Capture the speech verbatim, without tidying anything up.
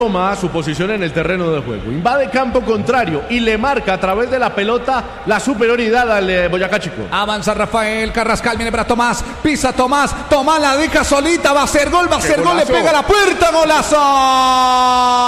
Toma su posición en el terreno de juego, invade campo contrario y le marca a través de la pelota la superioridad al eh, Boyacá Chico. Avanza Rafael Carrascal, viene para Tomás, pisa Tomás, Tomás la deja solita, va a ser gol, va a ser gol, le pega a la puerta, golazo.